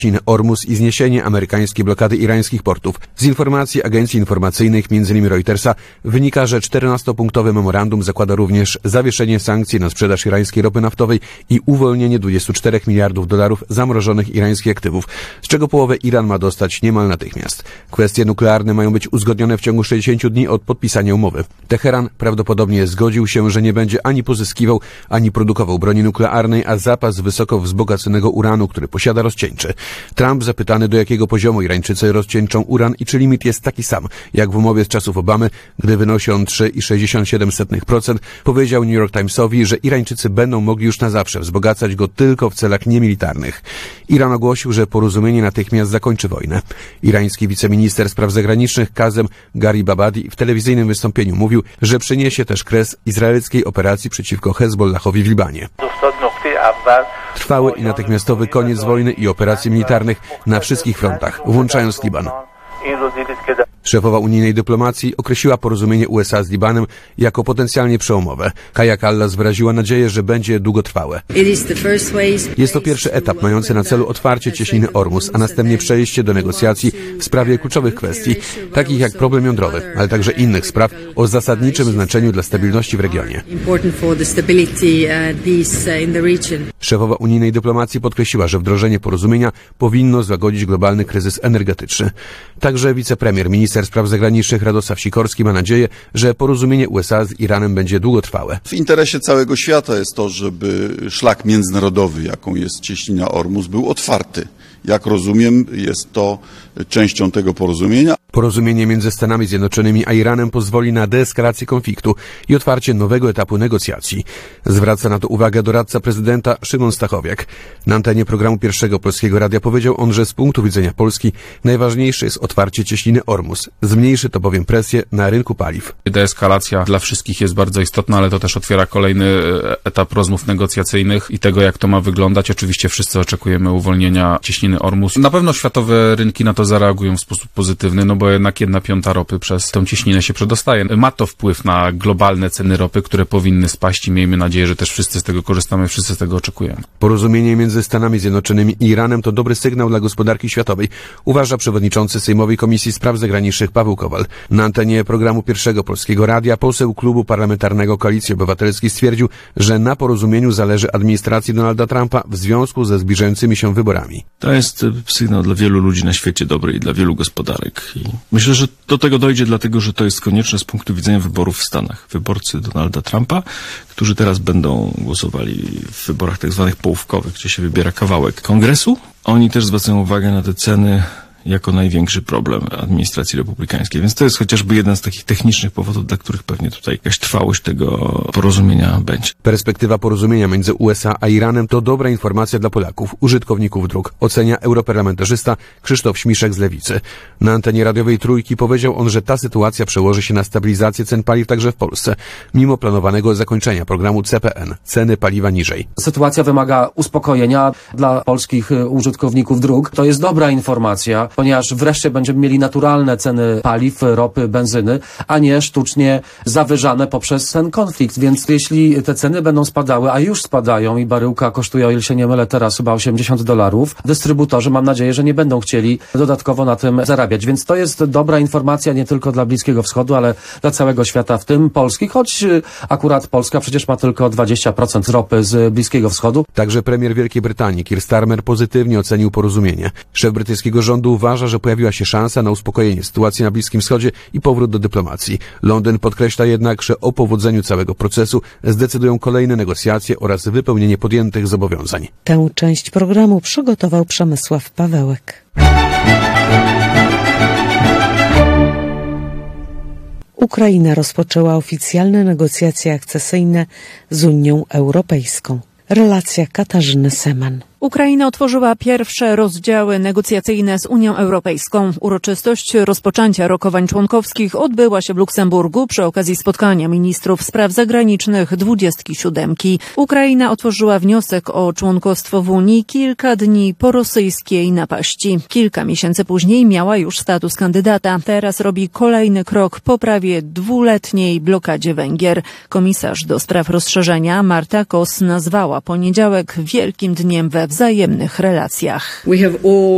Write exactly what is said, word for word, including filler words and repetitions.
Ormus i zniesienie amerykańskiej blokady irańskich portów. Z informacji agencji informacyjnych, m.in. Reutersa, wynika, że czternastopunktowe memorandum zakłada również zawieszenie sankcji na sprzedaż irańskiej ropy naftowej i uwolnienie dwudziestu czterech miliardów dolarów zamrożonych irańskich aktywów, z czego połowę Iran ma dostać niemal natychmiast. Kwestie nuklearne mają być uzgodnione w ciągu sześćdziesięciu dni od podpisania umowy. Teheran prawdopodobnie zgodził się, że nie będzie ani pozyskiwał, ani produkował broni nuklearnej, a zapas wysoko wzbogaconego uranu, który posiada, rozcieńczy. Trump, zapytany, do jakiego poziomu Irańczycy rozcieńczą uran i czy limit jest taki sam, jak w umowie z czasów Obamy, gdy wynosi on trzy przecinek sześćdziesiąt siedem procent, powiedział New York Timesowi, że Irańczycy będą mogli już na zawsze wzbogacać go tylko w celach niemilitarnych. Iran ogłosił, że porozumienie natychmiast zakończy wojnę. Irański wiceminister spraw zagranicznych Kazem Garibabadi w telewizyjnym wystąpieniu mówił, że przyniesie też kres izraelskiej operacji przeciwko Hezbollahowi w Libanie. Trwały i natychmiastowy koniec wojny i operacji militarnych na wszystkich frontach, włączając Liban. Szefowa unijnej dyplomacji określiła porozumienie U S A z Libanem jako potencjalnie przełomowe. Kaja Kallas wyraziła nadzieję, że będzie długotrwałe. Jest to pierwszy etap mający na celu otwarcie cieśniny Ormus, a następnie przejście do negocjacji w sprawie kluczowych kwestii, takich jak problem jądrowy, ale także innych spraw o zasadniczym znaczeniu dla stabilności w regionie. Szefowa unijnej dyplomacji podkreśliła, że wdrożenie porozumienia powinno złagodzić globalny kryzys energetyczny. Także wicepremier, minister spraw zagranicznych Radosław Sikorski ma nadzieję, że porozumienie U S A z Iranem będzie długotrwałe. W interesie całego świata jest to, żeby szlak międzynarodowy, jaką jest cieśnina Ormus, był otwarty. Jak rozumiem, jest to częścią tego porozumienia. Porozumienie między Stanami Zjednoczonymi a Iranem pozwoli na deeskalację konfliktu i otwarcie nowego etapu negocjacji. Zwraca na to uwagę doradca prezydenta Szymon Stachowiak. Na antenie programu Pierwszego Polskiego Radia powiedział on, że z punktu widzenia Polski najważniejsze jest otwarcie cieśniny Ormus. Zmniejszy to bowiem presję na rynku paliw. Deeskalacja dla wszystkich jest bardzo istotna, ale to też otwiera kolejny etap rozmów negocjacyjnych i tego, jak to ma wyglądać. Oczywiście wszyscy oczekujemy uwolnienia cieśniny Ormus. Na pewno światowe rynki na to zareagują w sposób pozytywny, no bo jednak jedna piąta ropy przez tą cieśninę się przedostaje. Ma to wpływ na globalne ceny ropy, które powinny spaść i miejmy nadzieję, że też wszyscy z tego korzystamy, wszyscy z tego oczekujemy. Porozumienie między Stanami Zjednoczonymi i Iranem to dobry sygnał dla gospodarki światowej, uważa przewodniczący Sejmowej Komisji Spraw Zagranicznych Paweł Kowal. Na antenie programu Pierwszego Polskiego Radia poseł Klubu Parlamentarnego Koalicji Obywatelskiej stwierdził, że na porozumieniu zależy administracji Donalda Trumpa w związku ze zbliżającymi się wyborami. To jest sygnał dla wielu ludzi na świecie dobry i dla wielu gospodarek. I myślę, że do tego dojdzie dlatego, że to jest konieczne z punktu widzenia wyborów w Stanach. Wyborcy Donalda Trumpa, którzy teraz będą głosowali w wyborach tak zwanych połówkowych, gdzie się wybiera kawałek kongresu, oni też zwracają uwagę na te ceny jako największy problem administracji republikańskiej. Więc to jest chociażby jeden z takich technicznych powodów, dla których pewnie tutaj jakaś trwałość tego porozumienia będzie. Perspektywa porozumienia między U S A a Iranem to dobra informacja dla Polaków, użytkowników dróg, ocenia europarlamentarzysta Krzysztof Śmiszek z Lewicy. Na antenie radiowej Trójki powiedział on, że ta sytuacja przełoży się na stabilizację cen paliw także w Polsce, mimo planowanego zakończenia programu C P N, ceny paliwa niżej. Sytuacja wymaga uspokojenia dla polskich użytkowników dróg. To jest dobra informacja, ponieważ wreszcie będziemy mieli naturalne ceny paliw, ropy, benzyny, a nie sztucznie zawyżane poprzez ten konflikt. Więc jeśli te ceny będą spadały, a już spadają i baryłka kosztuje, o ile się nie mylę, teraz chyba osiemdziesiąt dolarów, dystrybutorzy, mam nadzieję, że nie będą chcieli dodatkowo na tym zarabiać. Więc to jest dobra informacja nie tylko dla Bliskiego Wschodu, ale dla całego świata, w tym Polski, choć akurat Polska przecież ma tylko dwadzieścia procent ropy z Bliskiego Wschodu. Także premier Wielkiej Brytanii Keir Starmer pozytywnie ocenił porozumienie. Szef brytyjskiego rządu uważa, że pojawiła się szansa na uspokojenie sytuacji na Bliskim Wschodzie i powrót do dyplomacji. Londyn podkreśla jednak, że o powodzeniu całego procesu zdecydują kolejne negocjacje oraz wypełnienie podjętych zobowiązań. Tę część programu przygotował Przemysław Pawełek. Ukraina rozpoczęła oficjalne negocjacje akcesyjne z Unią Europejską. Relacja Katarzyny Seman. Ukraina otworzyła pierwsze rozdziały negocjacyjne z Unią Europejską. Uroczystość rozpoczęcia rokowań członkowskich odbyła się w Luksemburgu przy okazji spotkania ministrów spraw zagranicznych dwudziestki siódemki. Ukraina otworzyła wniosek o członkostwo w Unii kilka dni po rosyjskiej napaści. Kilka miesięcy później miała już status kandydata. Teraz robi kolejny krok po prawie dwuletniej blokadzie Węgier. Komisarz do spraw rozszerzenia Marta Kos nazwała poniedziałek wielkim dniem we wzajemnych relacjach.